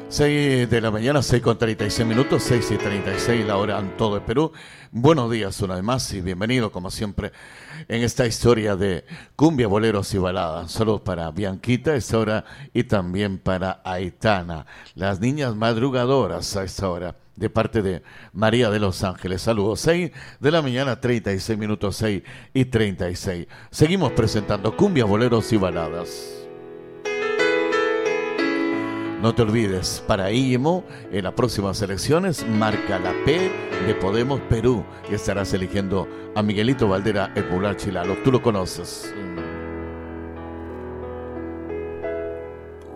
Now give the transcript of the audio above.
6 de la mañana, 6:36, 6:36 la hora en todo el Perú. Buenos días una vez más y bienvenido como siempre en esta historia de cumbia, boleros y baladas. Saludos para Bianquita a esta hora y también para Aitana, las niñas madrugadoras a esta hora, de parte de María de Los Ángeles. Saludos, 6 de la mañana, 36 minutos, 6:36. Seguimos presentando cumbia, boleros y baladas. No te olvides, para IMO, en las próximas elecciones, marca la P de Podemos Perú y estarás eligiendo a Miguelito Valdera, el popular chilano. Tú lo conoces.